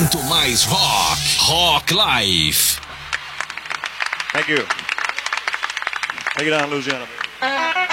Muito mais rock. Rock Life. Thank you. Take it on, Louisiana.